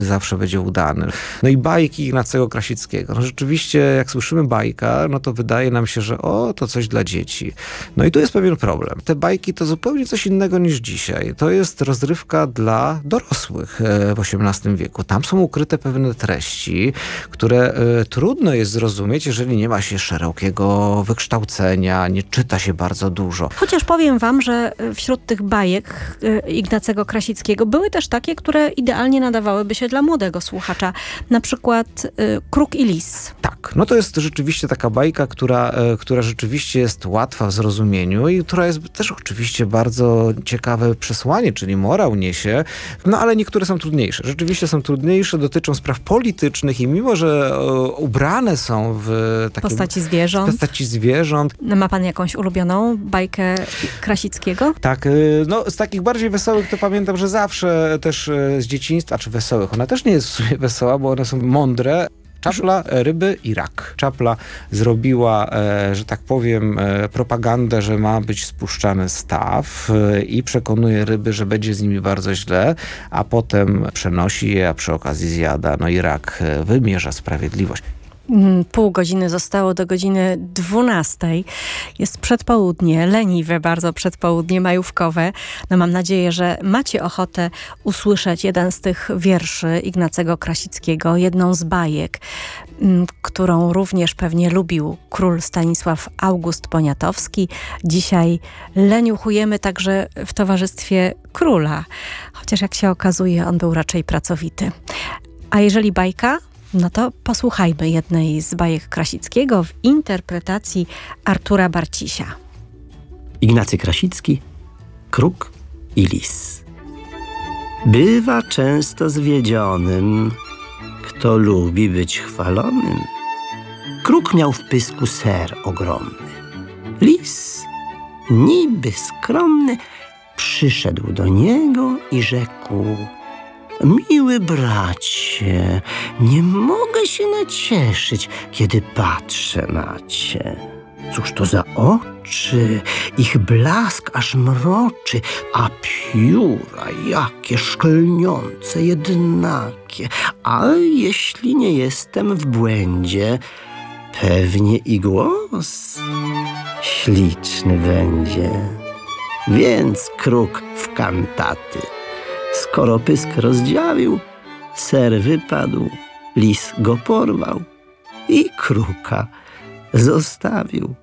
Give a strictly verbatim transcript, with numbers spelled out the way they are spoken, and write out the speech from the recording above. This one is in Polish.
zawsze będzie udany. No i bajki Ignacego Krasickiego. No rzeczywiście, jak słyszymy bajka, no to wydaje nam się, że o, to coś dla dzieci. No i tu jest pewien problem. Te bajki to zupełnie coś innego niż dzisiaj. To jest rozrywka dla dorosłych w osiemnastym wieku. Tam są ukryte pewne treści, które y, trudno jest zrozumieć, jeżeli nie ma się szerokiego wykształcenia, nie czyta się bardzo dużo. Chociaż powiem wam, że wśród tych bajek Ignacego Krasickiego były też takie, które idealnie nadawałyby się dla młodego słuchacza. Na przykład y, Kruk i Lis. Tak, no to jest rzeczywiście taka bajka, która, e, która rzeczywiście jest łatwa w zrozumieniu i która jest też oczywiście bardzo ciekawe przesłanie, czyli morał niesie, no ale niektóre są trudniejsze. Rzeczywiście są trudniejsze, dotyczą spraw politycznych i mimo, że e, ubrane są w takie postaci zwierząt. postaci zwierząt. Ma pan jakąś ulubioną bajkę Krasickiego? Tak, e, no z takich bardziej wesołych to pamiętam, że zawsze też e, z dzieciństwa, czy wesołych, ona też nie jest w sumie wesoła, bo one są mądre. Czapla, ryby i rak. Czapla zrobiła, e, że tak powiem, e, propagandę, że ma być spuszczany staw e, i przekonuje ryby, że będzie z nimi bardzo źle, a potem przenosi je, a przy okazji zjada. No i rak e, wymierza sprawiedliwość. Pół godziny zostało do godziny dwunastej. Jest przedpołudnie, leniwe bardzo przedpołudnie majówkowe. No mam nadzieję, że macie ochotę usłyszeć jeden z tych wierszy Ignacego Krasickiego, jedną z bajek, którą również pewnie lubił król Stanisław August Poniatowski. Dzisiaj leniuchujemy także w towarzystwie króla, chociaż jak się okazuje, on był raczej pracowity. A jeżeli bajka, no to posłuchajmy jednej z bajek Krasickiego w interpretacji Artura Barcisia. Ignacy Krasicki, Kruk i Lis. Bywa często zwiedzionym, kto lubi być chwalonym. Kruk miał w pysku ser ogromny. Lis, niby skromny, przyszedł do niego i rzekł: miły bracie, nie mogę się nacieszyć, kiedy patrzę na cię. Cóż to za oczy, ich blask aż mroczy, a pióra jakie szklniące, jednakie. A jeśli nie jestem w błędzie, pewnie i głos śliczny będzie. Więc kruk w kantaty. Skoro pysk rozdziawił, ser wypadł, lis go porwał i kruka zostawił.